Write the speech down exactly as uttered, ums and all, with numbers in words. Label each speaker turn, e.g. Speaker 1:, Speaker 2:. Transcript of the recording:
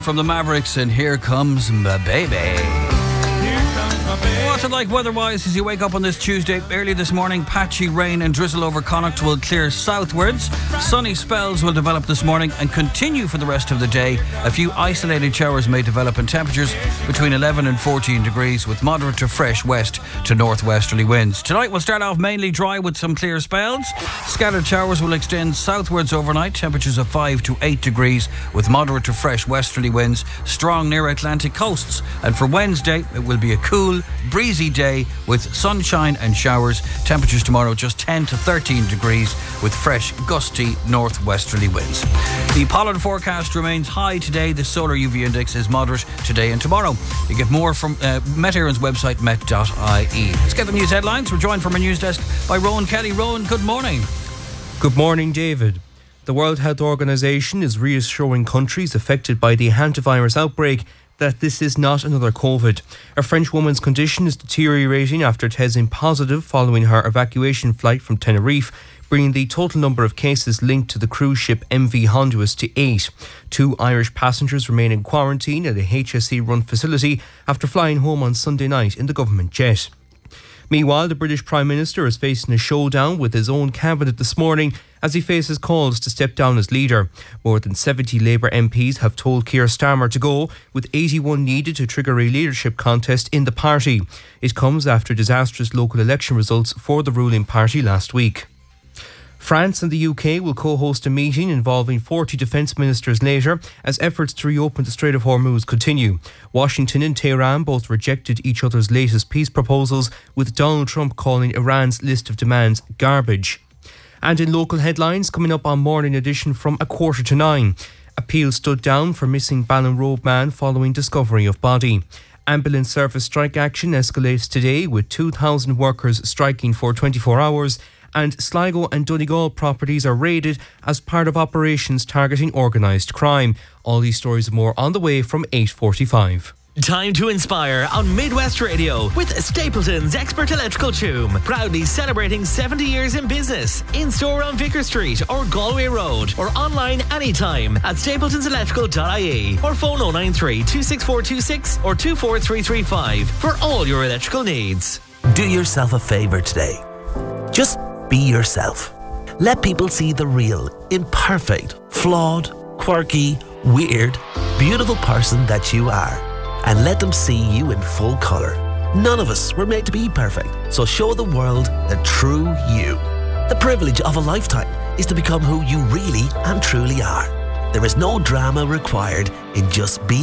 Speaker 1: From the Mavericks, and here comes my baby.
Speaker 2: Here comes my baby.
Speaker 1: What's it like weather-wise as you wake up on this Tuesday? Early this morning, patchy rain and drizzle over Connacht will clear southwards. Sunny spells will develop this morning and continue for the rest of the day. A few isolated showers may develop, and temperatures between eleven and fourteen degrees with moderate to fresh west to northwesterly winds. Tonight will start off mainly dry with some clear spells. Scattered showers will extend southwards overnight. Temperatures of five to eight degrees with moderate to fresh westerly winds, strong near Atlantic coasts. And for Wednesday, it will be a cool, breezy day with sunshine and showers. Temperatures tomorrow just ten to thirteen degrees with fresh, gusty northwesterly winds. The pollen forecast remains high today. The solar U V index is moderate today and tomorrow. You get more from uh, Met Éireann's website, met dot I E. Let's get the news headlines. We're joined from our news desk by Rowan Kelly. Rowan, good morning.
Speaker 3: Good morning, David. The World Health Organization is reassuring countries affected by the hantavirus outbreak that this is not another COVID. A French woman's condition is deteriorating after testing positive following her evacuation flight from Tenerife, bringing the total number of cases linked to the cruise ship M V Honduras to eight. Two Irish passengers remain in quarantine at a H S E-run facility after flying home on Sunday night in the government jet. Meanwhile, the British Prime Minister is facing a showdown with his own cabinet this morning as he faces calls to step down as leader. More than seventy Labour M Ps have told Keir Starmer to go, with eighty-one needed to trigger a leadership contest in the party. It comes after disastrous local election results for the ruling party last week. France and the U K will co-host a meeting involving forty defence ministers later as efforts to reopen the Strait of Hormuz continue. Washington and Tehran both rejected each other's latest peace proposals, with Donald Trump calling Iran's list of demands garbage. And in local headlines, coming up on Morning Edition from a quarter to nine. Appeal stood down for missing Ballinrobe man following discovery of body. Ambulance service strike action escalates today with two thousand workers striking for twenty-four hours. And Sligo and Donegal properties are raided as part of operations targeting organised crime. All these stories and more on the way from eight forty-five.
Speaker 4: Time to inspire on Midwest Radio with Stapleton's Expert Electrical Tune. Proudly celebrating seventy years in business. In store on Vicar Street or Galway Road, or online anytime at stapletons electrical dot I E or phone oh nine three, two six four two six or two four three three five for all your electrical needs.
Speaker 5: Do yourself a favour today. Just be yourself. Let people see the real, imperfect, flawed, quirky, weird, beautiful person that you are. And let them see you in full colour. None of us were made to be perfect, so show the world the true you. The privilege of a lifetime is to become who you really and truly are. There is no drama required in just being